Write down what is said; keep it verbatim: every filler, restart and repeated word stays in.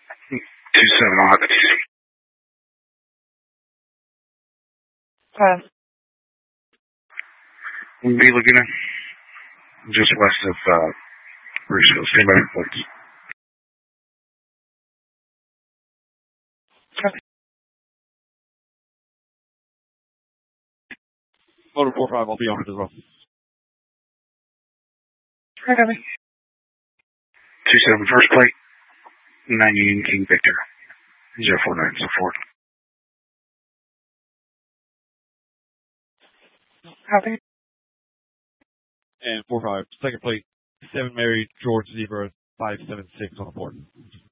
Two seven, I'll have the T C. Uh, We'll be looking at just west of uh, Bruceville. Stand by, please. okay. Motor four five, I'll be on it as well. I got me. Two seven, first plate. Nine Union King Victor. Zero four nine, so four. Copy. And four five, second plate, seven Mary George Zebra five seven six on the board.